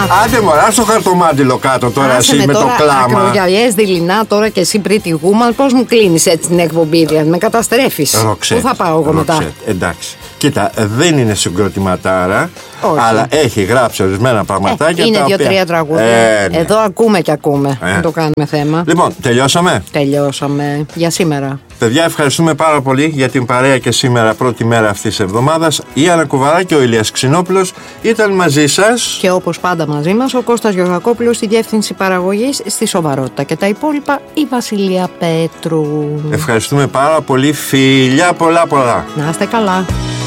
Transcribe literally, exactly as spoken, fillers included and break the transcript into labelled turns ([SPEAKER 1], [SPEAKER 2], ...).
[SPEAKER 1] Άντε μωρά στο χαρτομάτιλο κάτω τώρα. Άσε εσύ με, με τώρα, το κλάμα.
[SPEAKER 2] Ακρογιαλιές δειλινά τώρα και εσύ Pretty Woman. Πώς μου κλείνεις έτσι την εκπομπή, δηλαδή με καταστρέφεις.
[SPEAKER 1] Ροξέτ.
[SPEAKER 2] Πού θα πάω εγώ
[SPEAKER 1] Ροξέτ.
[SPEAKER 2] μετά.
[SPEAKER 1] Εντάξει. Κοίτα, δεν είναι συγκροτηματάρα.
[SPEAKER 2] Όχι.
[SPEAKER 1] Αλλά έχει γράψει ορισμένα πραγματάκια.
[SPEAKER 2] Ε, είναι
[SPEAKER 1] δύο-τρία
[SPEAKER 2] οποία... τραγούδια.
[SPEAKER 1] Ε, ναι.
[SPEAKER 2] Εδώ ακούμε και ακούμε.
[SPEAKER 1] Ε.
[SPEAKER 2] Δεν το κάνουμε θέμα.
[SPEAKER 1] Λοιπόν, τελειώσαμε.
[SPEAKER 2] Τελειώσαμε για σήμερα.
[SPEAKER 1] Παιδιά, ευχαριστούμε πάρα πολύ για την παρέα και σήμερα, πρώτη μέρα αυτής της εβδομάδας. Η Άννα Κουβαρά και ο Ηλίας Ξινόπουλος ήταν μαζί σας.
[SPEAKER 2] Και όπως πάντα μαζί μας, ο Κώστας Γεωργακόπουλος στη διεύθυνση παραγωγής, στη σοβαρότητα και τα υπόλοιπα, η Βασιλεία Πέτρου.
[SPEAKER 1] Ευχαριστούμε πάρα πολύ. Φιλιά πολλά πολλά.
[SPEAKER 2] Να είστε καλά.